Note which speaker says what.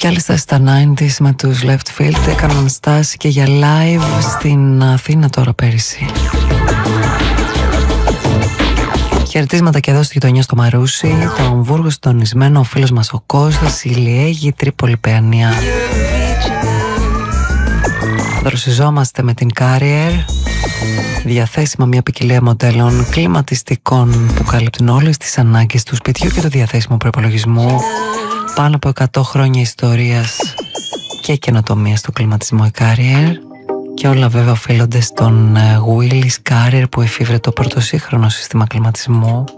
Speaker 1: άλλη στάση στα 90's με τους Left Field. Έκαναν στάση και για live στην Αθήνα τώρα πέρυσι. Χαιρετίσματα και εδώ στη γειτονιά στο Μαρούσι, το Αμβούργο συντονισμένο, ο φίλος μας ο Κώστας, η Λιέγη, Τρίπολη, Παιανία. Δροσιζόμαστε με την Carrier, διαθέσιμα μια ποικιλία μοντέλων κλιματιστικών που καλύπτουν όλες τις ανάγκες του σπιτιού και του διαθέσιμου προϋπολογισμού. Πάνω από 100 χρόνια ιστορίας και καινοτομίας του κλιματισμού η Carrier. Και όλα βέβαια οφείλονται στον Willis Carrier που εφήβρε το πρωτοσύγχρονο σύστημα κλιματισμού.